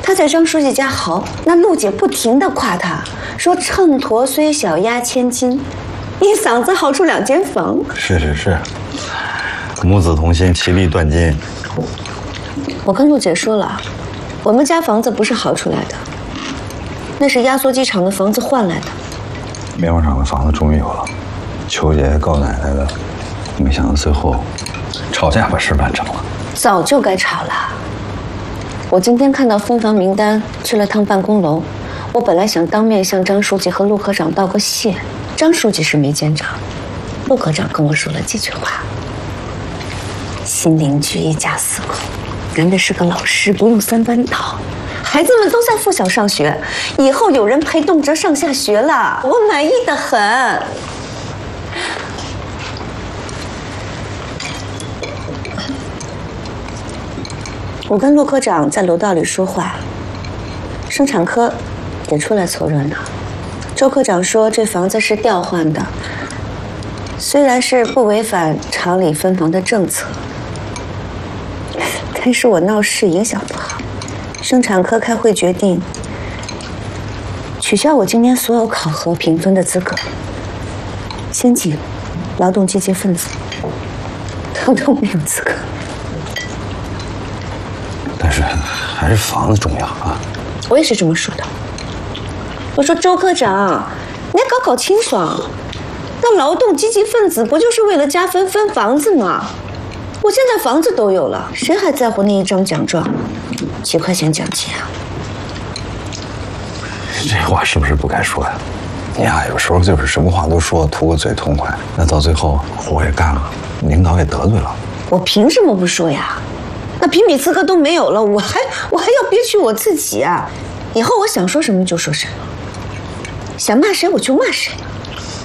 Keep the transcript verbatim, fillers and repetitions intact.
他在张书记家豪，那陆姐不停地夸他，说秤砣虽小压千斤，一嗓子豪出两间房。 是是是，母子同心，其利断金。 我跟陆姐说了，我们家房子不是豪出来的，那是压缩机厂的房子换来的。 棉花厂的房子终于有了，邱姐告奶奶的，没想到最后吵架把事办成了。 早就该吵了。我今天看到分房名单，去了趟办公楼。我本来想当面向张书记和陆科长道个谢，张书记是没见着，陆科长跟我说了几句话。新邻居一家四口，男的是个老师，不用三班倒，孩子们都在附小上学，以后有人陪动辄上下学了，我满意的很。我跟陆科长在楼道里说话，生产科也出来凑热闹。周科长说这房子是调换的，虽然是不违反厂里分房的政策，但是我闹事影响不好。生产科开会决定取消我今年所有考核评分的资格，先进劳动积极分子统统没有资格。 但是还是房子重要啊！ 我也是这么说的。我说周科长，你要搞搞清楚啊！那劳动积极分子不就是为了加分分房子吗？我现在房子都有了，谁还在乎那一张奖状，几块钱奖金啊？ 这话是不是不该说呀？你呀，有时候就是什么话都说，图个嘴痛快，那到最后活也干了，领导也得罪了。 我凭什么不说呀？那评比资格都没有了，我还我还要憋屈我自己啊！以后我想说什么就说什么，想骂谁我就骂谁。